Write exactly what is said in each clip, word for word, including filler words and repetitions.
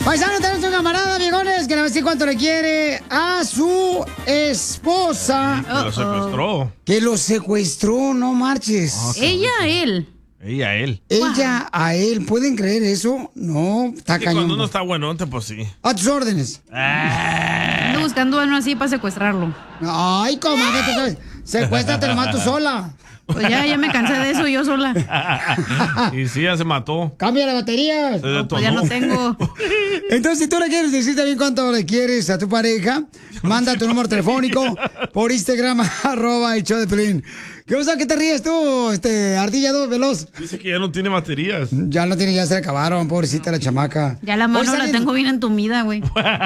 Paisano, tenemos un camarada, amigos, que le va a decir cuánto le quiere a su esposa. Que lo secuestró. Que lo secuestró, no marches. Oh, ella a él. Ella a él. Ella wow. a él. ¿Pueden creer eso? No, está sí, cañón. Cuando uno está buenote, pues sí. A tus órdenes. Ah. Ando buscando uno así para secuestrarlo. Ay, comadre, tú sabes. Secuéstrate nomás tú sola. Pues ya, ya me cansé de eso yo sola. Y sí, ya se mató. Cambia las baterías. No, pues ya no tengo. Entonces, si tú le quieres decir también cuánto le quieres a tu pareja, manda tu número telefónico por Instagram, arroba el show de Pelín. ¿Qué cosa? ¿Qué te ríes tú, este, ardilla dos veloz? Dice que ya no tiene baterías. Ya no tiene, ya se le acabaron, pobrecita la chamaca. Ya la mano la tengo bien entumida, güey.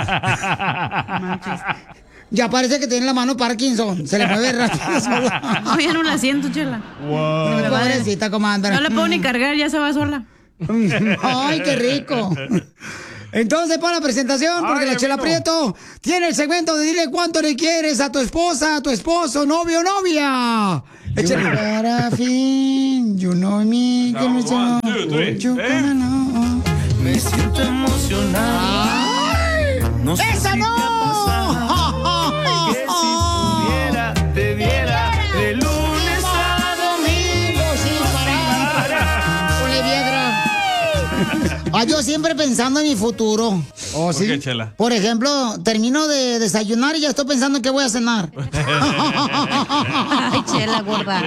Ya parece que tiene la mano Parkinson. Se le mueve rápido sola. No, ya no la siento, chela. Wow. Pobrecita, comandante. No la puedo ni cargar, ya se va sola. Ay, qué rico. Entonces, para la presentación, porque Ay, la Chela Prieto tiene el segmento de dile cuánto le quieres a tu esposa, a tu esposo, novio o novia. Échale. Para fin, you know me, que me llamo. Me siento emocionado. Ay, no sé ¡esa si no! Que si pudiera, te viera de lunes a domingo sin parar. Ah, yo siempre pensando en mi futuro. ¿Oh, sí? ¿Por qué, Chela? Por ejemplo, termino de desayunar y ya estoy pensando en qué voy a cenar. Ay, Chela, gorda.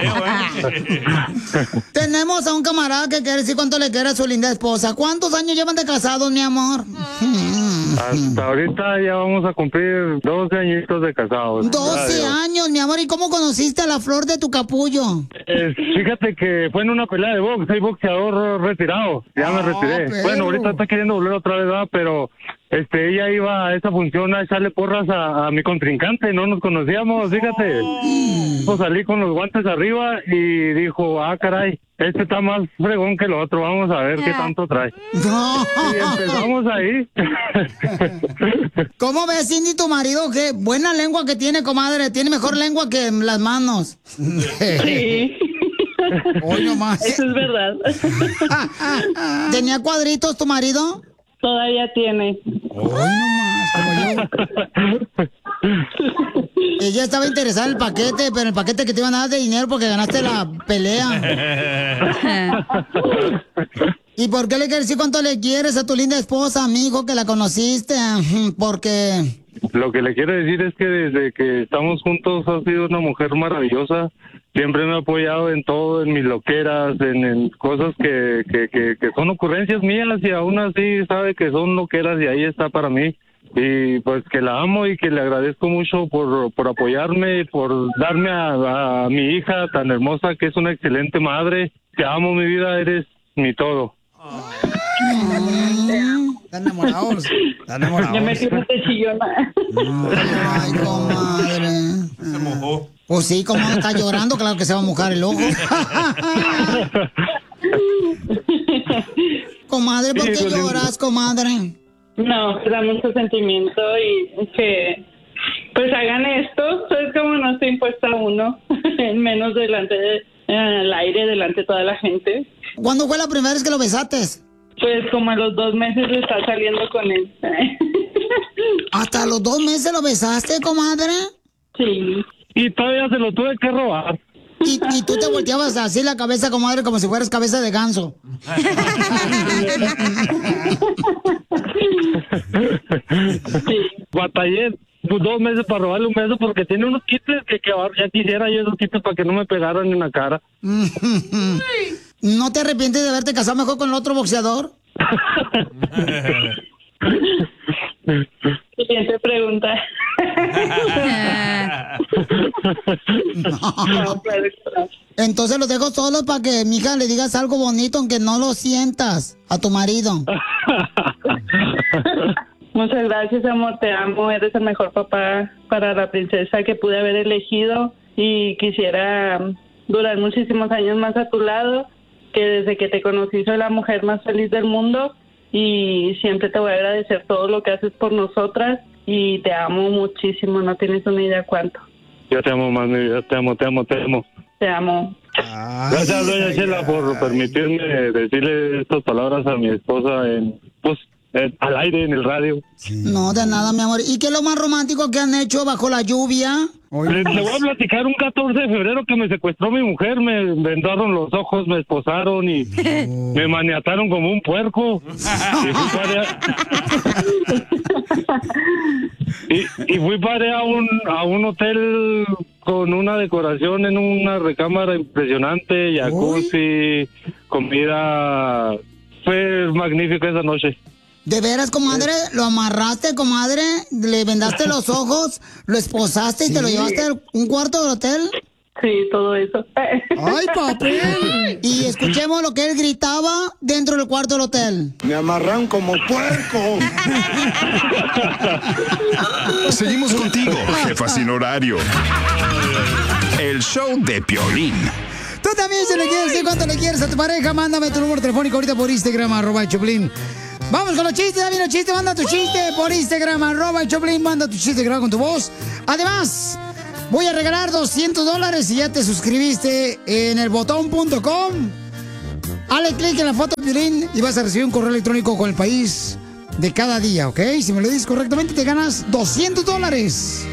Tenemos a un camarada que quiere decir cuánto le quiere a su linda esposa. ¿Cuántos años llevan de casados, mi amor? Hasta ahorita ya vamos a cumplir doce añitos de casados. doce años, mi amor. ¿Y cómo conociste a la flor de tu capullo? Eh, fíjate que fue en una pelea de box. Soy boxeador retirado. Ya me retiré. Pero... Bueno, ahorita está queriendo volver otra vez, ¿verdad? Pero este, ella iba a esa función a echarle porras a, a mi contrincante. No nos conocíamos, fíjate. Pues salí con los guantes arriba y dijo, ah, caray, este está más fregón que el otro. Vamos a ver qué tanto trae. No. Y empezamos ahí. ¿Cómo ves, Cindy, tu marido? Qué buena lengua que tiene, comadre. Tiene mejor lengua que las manos. Sí. Hoy nomás. Eso es verdad. ¿Tenía cuadritos tu marido? Todavía tiene. Hoy nomás, como yo. Ella estaba interesada en el paquete, pero el paquete que te iban a dar de dinero porque ganaste la pelea. ¿Y por qué le quieres decir cuánto le quieres a tu linda esposa, amigo, que la conociste? Porque... Lo que le quiero decir es que desde que estamos juntos ha sido una mujer maravillosa. Siempre me ha apoyado en todo, en mis loqueras, en, en cosas que, que, que, que son ocurrencias mías y aún así sabe que son loqueras y ahí está para mí. Y pues que la amo y que le agradezco mucho por, por apoyarme, por darme a, a mi hija tan hermosa que es una excelente madre. Te amo, mi vida, eres mi todo. Están enamorados. Están enamorados. Ya me tienes de chillona. Ay, comadre. Se mojó. Pues sí, como está llorando, claro que se va a mojar el ojo. Comadre, ¿por qué lloras, comadre? No, da mucho sentimiento y que pues hagan esto, es como no está impuesta a uno, menos delante de, al aire, delante de toda la gente. ¿Cuándo fue la primera vez que lo besaste? Pues como a los dos meses de estar saliendo con él. ¿Hasta los dos meses lo besaste, comadre? Sí. Y todavía se lo tuve que robar. Y, y tú te volteabas así la cabeza, comadre, como si fueras cabeza de ganso. Sí. Batallé dos meses para robarle un beso porque tiene unos quites que, que ya quisiera yo esos quites para que no me pegaran en la cara. ¿No te arrepientes de haberte casado mejor con el otro boxeador? Siguiente pregunta. No. Entonces los dejo solos para que, mija, le digas algo bonito aunque no lo sientas a tu marido. Muchas gracias, amor, te amo, eres el mejor papá para la princesa que pude haber elegido y quisiera durar muchísimos años más a tu lado, que desde que te conocí soy la mujer más feliz del mundo y siempre te voy a agradecer todo lo que haces por nosotras y te amo muchísimo, no tienes una idea cuánto. Yo te amo, más mi vida, te amo, te amo, te amo. Te amo. Ay, gracias, doña ay, Chela, ay, por ay. permitirme decirle estas palabras a mi esposa en, pues, eh, al aire en el radio. No, de nada, mi amor. ¿Y qué es lo más romántico que han hecho bajo la lluvia? Le, le voy a platicar un catorce de febrero que me secuestró mi mujer, me vendaron los ojos, me esposaron y me maniataron como un puerco. Y fui para y, y fui para a un, a un hotel con una decoración en una recámara impresionante, jacuzzi, comida. Fue magnífica esa noche. ¿De veras, comadre? ¿Lo amarraste, comadre? ¿Le vendaste los ojos? ¿Lo esposaste y te lo llevaste a un cuarto del hotel? Sí, todo eso. ¡Ay, papel! Y escuchemos lo que él gritaba dentro del cuarto del hotel. Me amarran como puerco. Seguimos contigo, jefa sin horario. El show de Piolín. Tú también, si le quieres decir cuánto le quieres a tu pareja, mándame tu número telefónico ahorita por Instagram, arroba el Choplin. Vamos con los chistes, David, los chistes, manda tu chiste por Instagram, arroba el Choplin, manda tu chiste grabado con tu voz. Además, voy a regalar doscientos dólares si ya te suscribiste en el botón punto com. Hale clic en la foto de Piolín y vas a recibir un correo electrónico con el país de cada día, ¿ok? Si me lo dices correctamente, te ganas doscientos dólares.